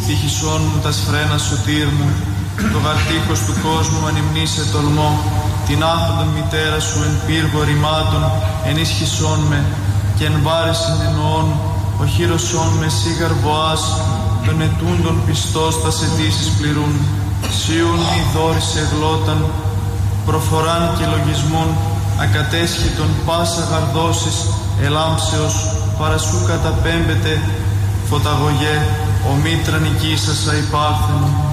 τύχησόν μου τα σφρένα σωτήρ μου, το γαρτίχος του κόσμου ανυμνήσε τολμό, την άχοντον μητέρα σου εν πύργο ρημάτων ενίσχυσόν με, και εν βάρεσιν εννοών, ο χείρωσόν με σίγαρ βοάς, των ετούντων πιστός τας αιτήσεις πληρούν, σίουν μη δόρισε γλώταν, προφοράν και λογισμούν, ακατέσχετον πάσα γαρδώσεις, ελάμψεως, παρασού καταπέμπεται, φωταγωγέ, ο μήτρα νικήσασα υπάρχθεν.